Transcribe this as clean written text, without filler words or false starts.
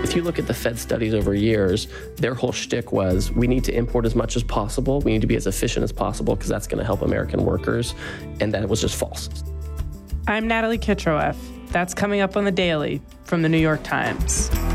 If you look at the Fed studies over years, their whole shtick was we need to import as much as possible. We need to be as efficient as possible because that's going to help American workers. And that was just false. I'm Natalie Kitroeff. That's coming up on The Daily from The New York Times.